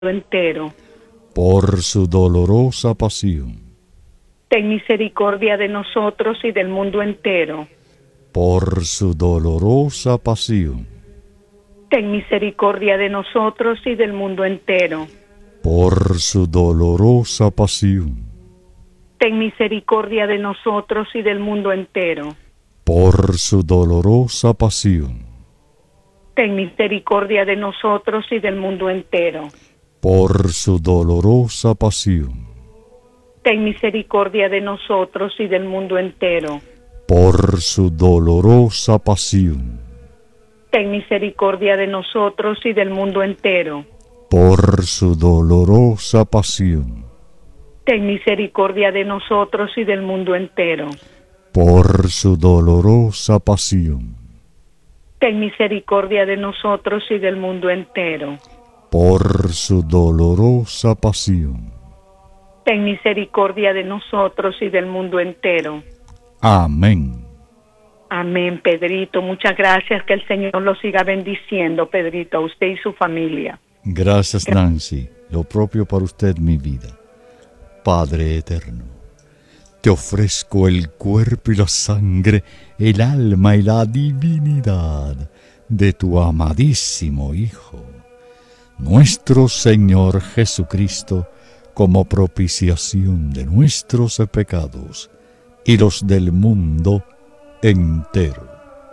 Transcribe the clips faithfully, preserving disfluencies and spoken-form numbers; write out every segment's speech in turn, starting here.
entero. Por su dolorosa pasión. Ten misericordia de nosotros y del mundo entero. Por su dolorosa pasión. Ten misericordia de nosotros y del mundo entero. Por su dolorosa pasión. Ten misericordia de nosotros y del mundo entero. Por su dolorosa pasión. Ten misericordia de nosotros y del mundo entero. Por su dolorosa pasión. Ten misericordia de nosotros y del mundo entero. Por su dolorosa pasión. Ten misericordia de nosotros y del mundo entero. Por su dolorosa pasión. Ten misericordia de nosotros y del mundo entero. Por su dolorosa pasión. Ten misericordia de nosotros y del mundo entero. Por su dolorosa pasión. Ten misericordia de nosotros y del mundo entero. Amén. Amén, Pedrito. Muchas gracias. Que el Señor lo siga bendiciendo, Pedrito, a usted y su familia. Gracias, Nancy. Lo propio para usted, mi vida. Padre eterno, te ofrezco el cuerpo y la sangre, el alma y la divinidad de tu amadísimo Hijo, nuestro Señor Jesucristo, como propiciación de nuestros pecados y los del mundo entero.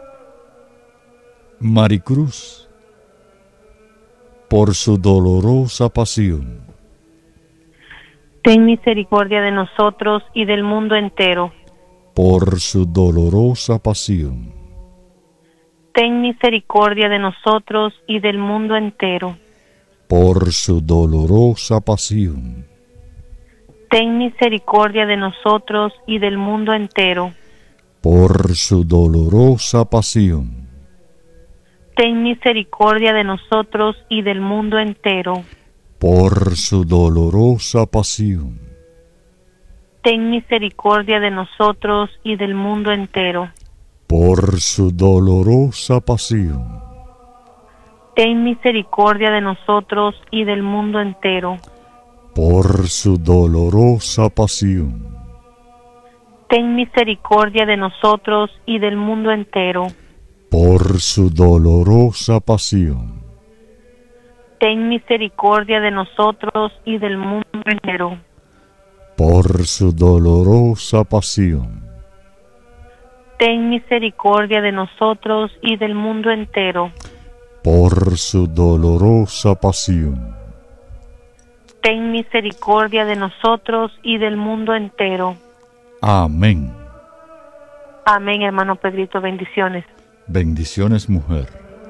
Maricruz, por su dolorosa pasión, ten misericordia de nosotros y del mundo entero. por su dolorosa pasión, Ten misericordia de nosotros y del mundo entero. por su dolorosa pasión, Ten misericordia de nosotros y del mundo entero. por su dolorosa pasión, Ten misericordia de nosotros y del mundo entero. por su dolorosa pasión, Ten misericordia de nosotros y del mundo entero. por su dolorosa pasión, Ten misericordia de nosotros y del mundo entero. por su dolorosa pasión, Ten misericordia de nosotros y del mundo entero. por su dolorosa pasión, Ten misericordia de nosotros y del mundo entero. por su dolorosa pasión, Ten misericordia de nosotros y del mundo entero. por su dolorosa pasión, Ten misericordia de nosotros y del mundo entero. amén. Amén, hermano Pedrito, bendiciones. Bendiciones, mujer.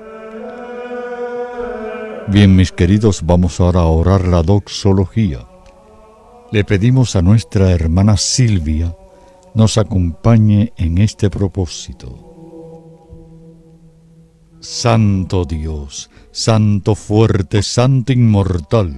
Bien, mis queridos, vamos ahora a orar la doxología. Le pedimos a nuestra hermana Silvia nos acompañe en este propósito. Santo Dios, Santo fuerte, Santo inmortal,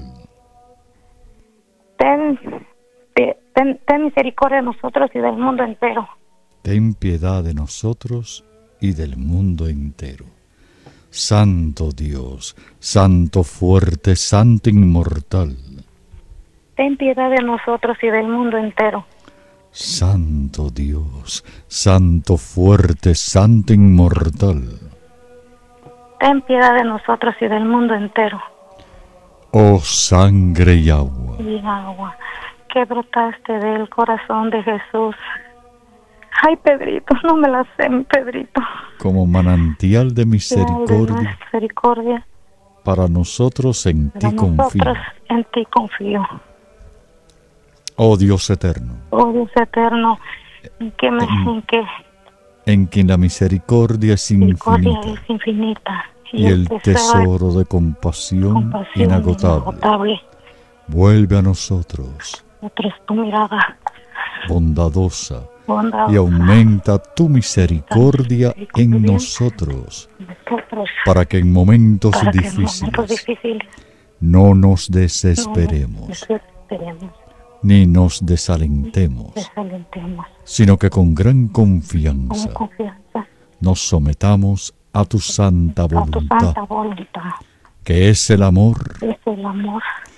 Ten, ten, ten misericordia de nosotros y del mundo entero. ten piedad de nosotros y del mundo entero. Santo Dios, Santo fuerte, Santo inmortal, Ten piedad de nosotros y del mundo entero. Santo Dios, Santo fuerte, Santo inmortal. Ten piedad de nosotros y del mundo entero. Oh sangre y agua, Y agua que brotaste del corazón de Jesús. Ay, Pedrito, no me la sé, mi Pedrito. como manantial de Ay, de misericordia, misericordia. para nosotros en Para ti confío. nosotros en ti confío. Oh Dios eterno, Oh Dios eterno, en que, me, en que en quien la misericordia es misericordia infinita es infinita. y el tesoro de compasión compasión inagotable, inagotable. vuelve a nosotros, Nosotros tu mirada bondadosa, bondadosa y aumenta tu misericordia en misericordia nosotros, nosotros, para que en momentos para que en difíciles momentos difíciles no nos no desesperemos, nos desesperemos, ni nos desalentemos, desalentemos, sino que con gran con confianza confianza nos sometamos a tu santa a tu voluntad, santa voluntad, que es el amor, es el amor